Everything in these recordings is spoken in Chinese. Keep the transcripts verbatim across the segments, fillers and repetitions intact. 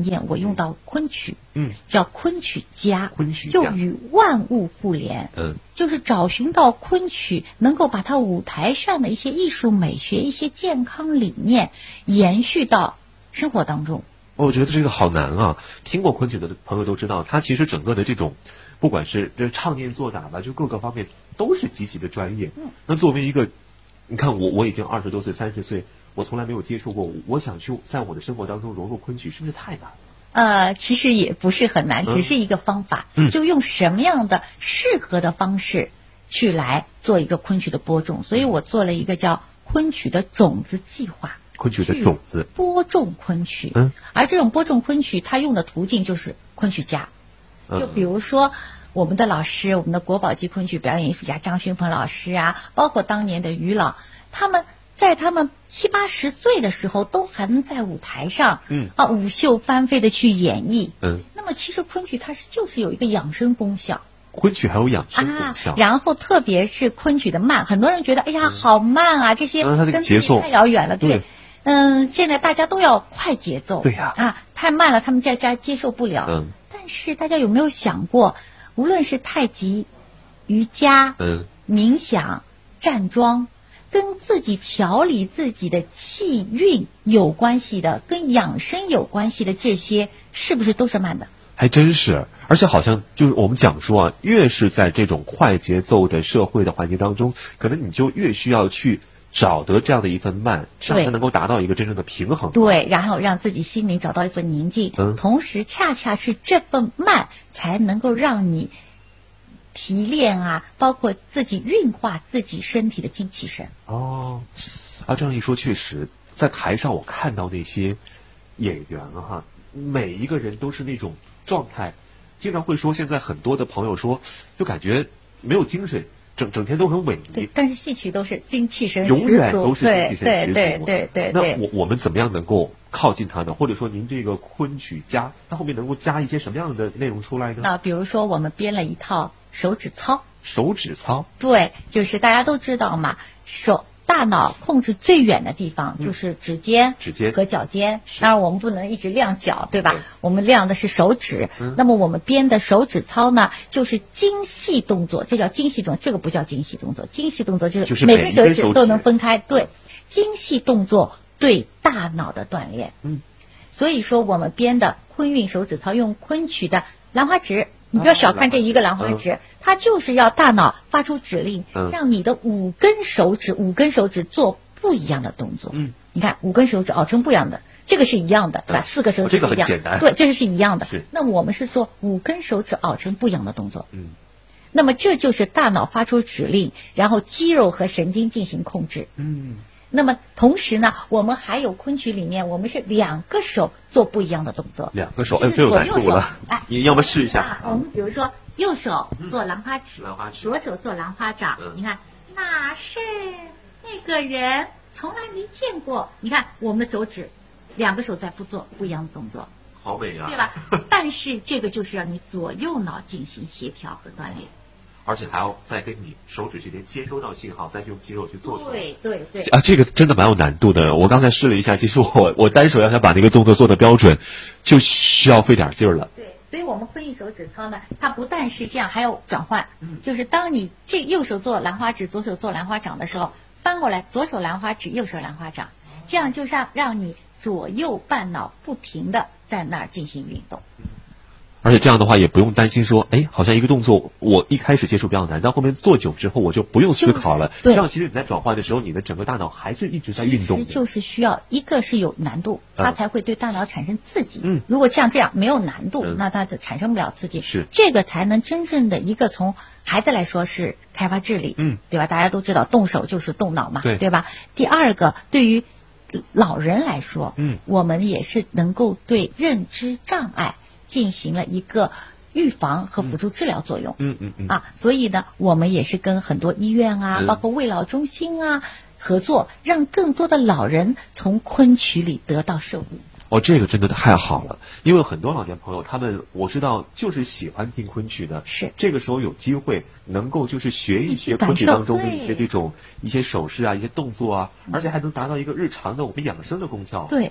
念，我用到昆曲， 嗯， 叫昆曲家， 昆曲家就与万物互联， 嗯， 就是找寻到昆曲能够把它舞台上的一些艺术美学、一些健康理念延续到生活当中。 我觉得这个好难啊！听过昆曲的朋友都知道，它其实整个的这种，不管是这唱念做打吧，就各个方面都是极其的专业。 嗯， 那作为一个，你看我我已经二十多岁、三十岁，我从来没有接触过，我想去在我的生活当中融入昆曲，是不是太难了？ 呃，其实也不是很难，只是一个方法， 嗯、 就用什么样的适合的方式去来做一个昆曲的播种。所以我做了一个叫昆曲的种子计划。 昆曲的种子播种昆曲， 嗯， 而这种播种昆曲，它用的途径就是昆曲家。就比如说我们的老师，我们的国宝级昆曲表演艺术家张勋鹏老师啊，包括当年的于老，他们在他们七八十岁的时候，都还能在舞台上， 嗯啊，舞袖翻飞的去演绎， 嗯。 那么其实昆曲它是就是有一个养生功效。 昆曲还有养生功效、 啊，然后特别是昆曲的慢，很多人觉得哎呀、嗯、好慢啊，这些跟自己太遥远了，对。 对嗯，现在大家都要快节奏， 对呀、 啊，啊，太慢了，他们在家接受不了。 嗯， 但是大家有没有想过，无论是太极、瑜伽、 嗯、 冥想、站桩，跟自己调理自己的气运有关系的，跟养生有关系的这些，是不是都是慢的？ 还真是，而且好像就是我们讲说啊，越是在这种快节奏的社会的环境当中，可能你就越需要去找得这样的一份慢，这样才能够达到一个真正的平衡。 对，然后让自己心灵找到一份宁静， 嗯， 同时恰恰是这份慢才能够让你提炼啊，包括自己运化自己身体的精气神。 哦，啊，这样一说，确实在台上我看到那些演员啊，哈，每一个人都是那种状态，经常会说，现在很多的朋友说，就感觉没有精神。整整天都很萎靡， 但是戏曲都是精气神十足，永远都是精气神十足。 对对对对对。 那我我们怎么样能够靠近它呢？或者说，您这个昆曲家，它后面能够加一些什么样的内容出来呢？ 那比如说，我们编了一套手指操。 手指操。 对，就是大家都知道嘛，手。大脑控制最远的地方就是指尖、 指尖和脚尖。当然，我们不能一直亮脚，对吧？ 对， 我们亮的是手指。 嗯、 那么我们编的手指操呢，就是精细动作，这叫精细动作，这个不叫精细动作。精细动作就是每个手指都能分开。对，精细动作对大脑的锻炼。 嗯， 所以说我们编的昆韵手指操用昆曲的兰花指。你不要小看这一个兰花指， 嗯、 它就是要大脑发出指令， 嗯、 让你的五根手指五根手指做不一样的动作。 嗯， 你看五根手指熬成不一样的，这个是一样的，对吧？ 嗯、 四个手指一样， 这个很简单。 对，这是一样的。 是。 那我们是做五根手指熬成不一样的动作。 嗯。 那么这就是大脑发出指令，然后肌肉和神经进行控制。 嗯。 那么同时呢，我们还有昆曲里面，我们是两个手做不一样的动作。 两个手，哎，这有难度了。 哎， 你要不试一下？ 啊、我们比如说。右手做兰花指， 兰花指， 左手做兰花掌。 嗯、 你看，哪是那个人从来没见过？你看我们的手指，两个手在不做不一样的动作， 好美啊， 对吧？但是这个就是让你左右脑进行协调和锻炼， 而且还要再跟你手指这边接收到信号，再用肌肉去做出来。 对对对。 啊，这个真的蛮有难度的。我刚才试了一下，其实我我单手要想把那个动作做的标准，就需要费点劲儿了。 对。所以我们昆韵手指操呢，它不但是这样，还有转换。嗯，就是当你这右手做兰花指，左手做兰花掌的时候，翻过来，左手兰花指，右手兰花掌，这样就让让你左右半脑不停的在那儿进行运动。 而且这样的话也不用担心说，哎，好像一个动作我一开始接触比较难，但后面做久之后我就不用思考了。 就是、对， 这样其实你在转换的时候，你的整个大脑还是一直在运动的。 其实就是需要一个是有难度，它才会对大脑产生刺激。 嗯， 如果像这样没有难度， 嗯、 那它就产生不了刺激。 是， 这个才能真正的一个从孩子来说是开发智力， 嗯， 对吧？大家都知道动手就是动脑嘛， 对， 对吧？第二个，对于老人来说， 嗯， 我们也是能够对认知障碍进行了一个预防和辅助治疗作用。 嗯嗯嗯啊，所以呢，我们也是跟很多医院啊， 嗯、 包括慰老中心啊合作，让更多的老人从昆曲里得到受益。 哦，这个真的太好了，因为很多老年朋友他们我知道就是喜欢听昆曲的， 是这个时候有机会能够就是学一些昆曲当中的一些这种一些手势啊、一些动作啊，而且还能达到一个日常的我们养生的功效。 对。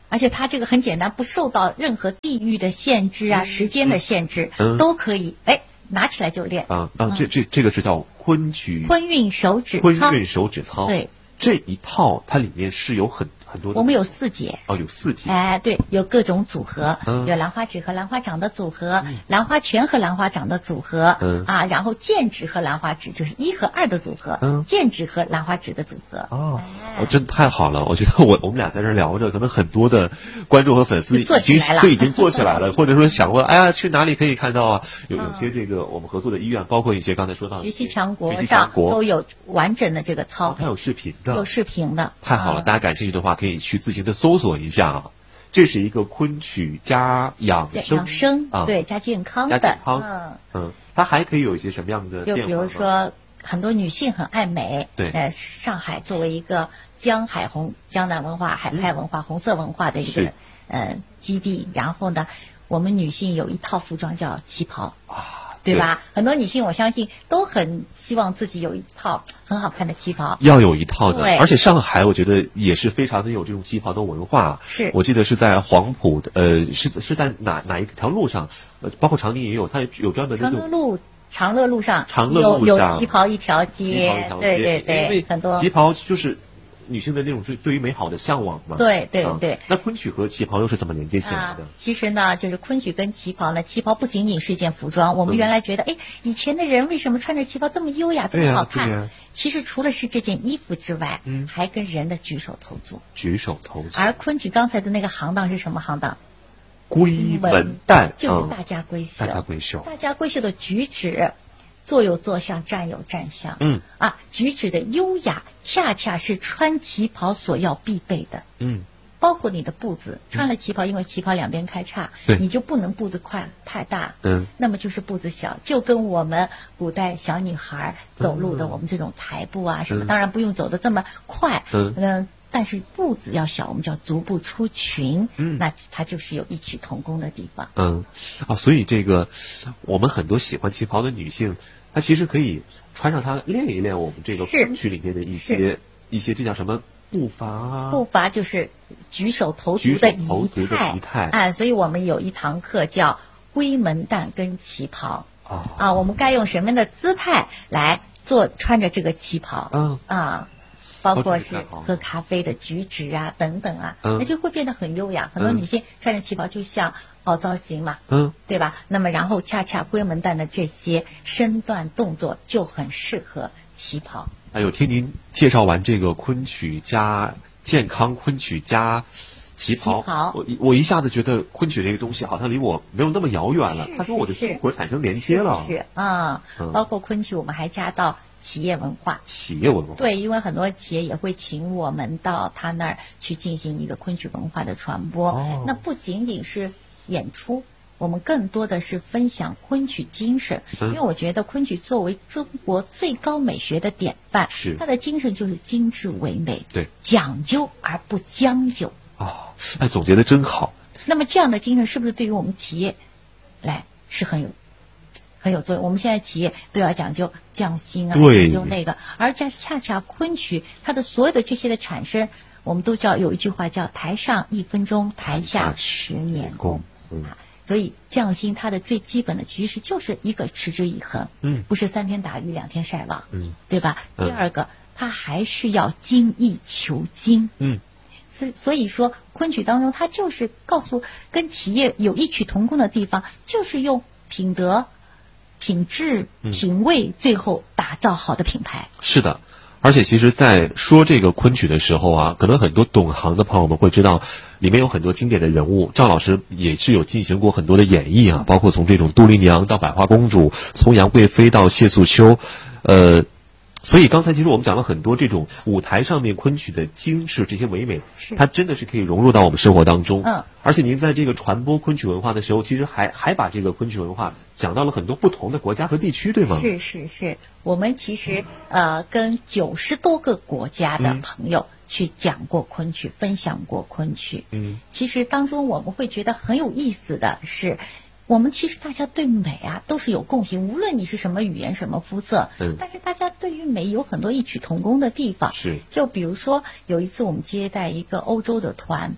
而且它这个很简单，不受到任何地域的限制啊、嗯、时间的限制，嗯、都可以哎拿起来就练。 啊啊，嗯、这这这个是叫昆曲昆韵手指操。 昆韵手指操。 对， 这一套它里面是有很很多的。 我们有四节。 哦，有四节。 哎，对，有各种组合， 嗯、 有兰花指和兰花掌的组合，嗯、兰花拳和兰花掌的组合， 嗯啊，然后剑指和兰花指就是一和二的组合， 嗯， 剑指和兰花指的组合。 哦，哎、哦，真太好了！我觉得我我们俩在这聊着，可能很多的观众和粉丝已经都已经做起来了，或者说想问，哎呀，去哪里可以看到啊？有有些这个我们合作的医院，包括一些刚才说到的学习强国学习强国都有完整的这个操， 哦、它有视频的， 有视频的， 太好了！嗯、大家感兴趣的话，可以去自行的搜索一下啊。这是一个昆曲加养生， 养生啊， 对，加健康的， 加健康， 嗯嗯，它还可以有一些什么样的变化？ 就比如说，很多女性很爱美， 对， 呃，上海作为一个江海红江南文化、海派文化、嗯、红色文化的一个呃基地，然后呢，我们女性有一套服装叫旗袍啊。 对吧？很多女性我相信都很希望自己有一套很好看的旗袍， 要有一套的。 对， 而且上海我觉得也是非常的有这种旗袍的文化。 是， 我记得是在黄埔的，呃，是是在哪哪一条路上？呃，包括长宁也有，它有专门的。 长乐路，长乐路上， 长乐路上有有旗袍一条街， 旗袍一条街， 对对对， 因为很多旗袍就是女性的那种对对于美好的向往嘛。 对对对、 啊。那昆曲和旗袍又是怎么连接起来的？啊、 其实呢，就是昆曲跟旗袍呢，旗袍不仅仅是一件服装。我们原来觉得，哎、嗯，以前的人为什么穿着旗袍这么优雅，这么好看？ 啊啊、 其实除了是这件衣服之外， 嗯， 还跟人的举手投足。 举手投足。 而昆曲刚才的那个行当是什么行当？ 闺门旦， 就是大家闺秀。 大家闺秀。 大家闺秀的举止。坐有坐相，站有站相， 嗯啊，举止的优雅，恰恰是穿旗袍所要必备的， 嗯， 包括你的步子，穿了旗袍，因为旗袍两边开叉， 对， 你就不能步子快太大， 嗯， 那么就是步子小，就跟我们古代小女孩走路的我们这种台步啊、嗯、什么，当然不用走得这么快， 嗯。 呃但是步子要小，我们叫足不出群， 嗯， 那它就是有异曲同工的地方。 嗯，啊，所以这个我们很多喜欢旗袍的女性，她其实可以穿上它练一练我们这个昆曲里面的一些一些这叫什么步伐啊？ 步伐就是举手投足的仪态，仪态啊，所以我们有一堂课叫闺门旦跟旗袍啊啊，我们该用什么样的姿态来做穿着这个旗袍？ 嗯啊。包括是喝咖啡的举止啊，等等啊， 嗯、 那就会变得很优雅。很多女性穿着旗袍就像凹造型嘛， 嗯， 对吧？那么然后恰恰闺门旦的这些身段动作就很适合旗袍。 哎呦，听您介绍完这个昆曲加健康，昆曲加旗袍， 旗袍我我一下子觉得昆曲这个东西好像离我没有那么遥远了，它跟我的生活产生连接了。 是啊、嗯，包括昆曲，我们还加到。企业文化， 企业文化对，因为很多企业也会请我们到他那儿去进行一个昆曲文化的传播。 哦、 那不仅仅是演出，我们更多的是分享昆曲精神。 嗯、 因为我觉得昆曲作为中国最高美学的典范， 是它的精神就是精致唯美， 对， 讲究而不将就。 啊，哎，总结的真好。 那么这样的精神是不是对于我们企业来是很有？很有作用。我们现在企业都要讲究匠心啊，讲究那个，而恰恰恰昆曲它的所有的这些的产生，我们都叫有一句话叫台上一分钟，台下十年功。 嗯， 所以匠心它的最基本的其实就是一个持之以恒， 嗯， 不是三天打鱼两天晒网， 嗯， 对吧？ 嗯、 第二个，它还是要精益求精， 嗯。 所以说，昆曲当中它就是告诉跟企业有异曲同工的地方，就是用品德。品质、品味，最后打造好的品牌。 是的，而且其实，在说这个昆曲的时候啊，可能很多懂行的朋友们会知道，里面有很多经典的人物。赵老师也是有进行过很多的演绎啊，包括从这种杜丽娘到百花公主，从杨贵妃到谢素秋，呃。所以刚才其实我们讲了很多这种舞台上面昆曲的精致，这些唯美，它真的是可以融入到我们生活当中。 嗯， 而且您在这个传播昆曲文化的时候，其实还还把这个昆曲文化讲到了很多不同的国家和地区，对吗？ 是是是，我们其实呃跟九十多个国家的朋友去讲过昆曲，嗯、分享过昆曲。 嗯， 其实当中我们会觉得很有意思的是。我们其实大家对美啊都是有共性，无论你是什么语言、什么肤色， 嗯， 但是大家对于美有很多异曲同工的地方。 是， 就比如说有一次我们接待一个欧洲的团，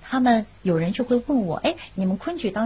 他们有人就会问我，哎，你们昆曲当